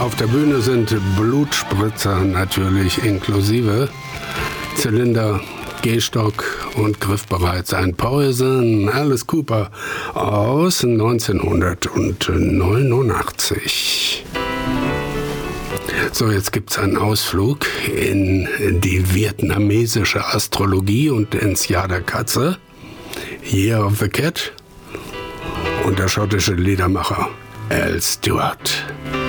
Auf der Bühne sind Blutspritzer natürlich inklusive, Zylinder, Gehstock und griffbereit sein Poison, Alice Cooper aus 1989. So, jetzt gibt's einen Ausflug in die vietnamesische Astrologie und ins Jahr der Katze, Year of the Cat und der schottische Liedermacher Al Stewart.